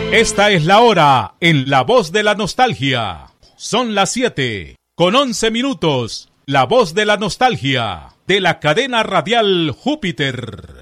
Esta es la hora en La Voz de la Nostalgia. Son las 7:11. La Voz de la Nostalgia de la cadena radial Júpiter.